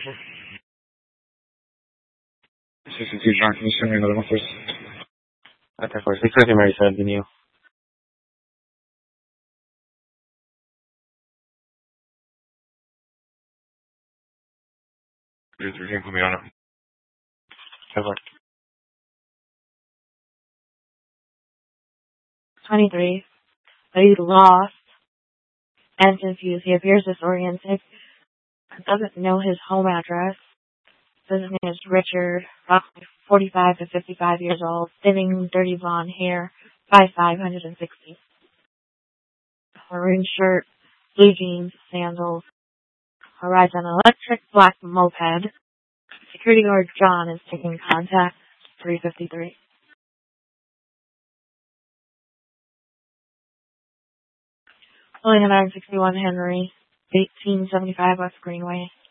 62 John, can you send me another one, please? Okay, for 650 Mary said, didn't you? You can put me on it. Okay, 23. But he's lost and confused. He appears disoriented. Doesn't know his home address. Says his name is Richard, roughly 45 to 55 years old, thinning, dirty blonde hair, 5'5", 160. Maroon shirt, blue jeans, sandals. Rides on an electric black moped. Security guard John is taking contact. 353. Building 161 Henry, 1875 West Greenway.